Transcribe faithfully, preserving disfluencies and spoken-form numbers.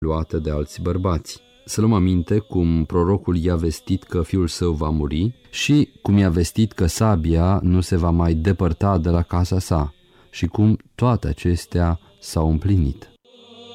luată de alți bărbați. Să luăm aminte cum prorocul i-a vestit că fiul său va muri și cum i-a vestit că sabia nu se va mai depărta de la casa sa și cum toate acestea s-au împlinit.